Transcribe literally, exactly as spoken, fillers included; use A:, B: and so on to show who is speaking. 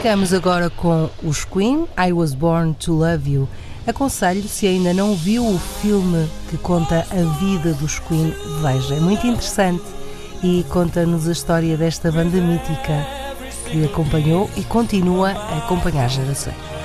A: Ficamos agora com os Queen, I Was Born to Love You. Aconselho, se ainda não viu o filme que conta a vida dos Queen, veja, é muito interessante e conta-nos a história desta banda mítica que acompanhou e continua a acompanhar gerações.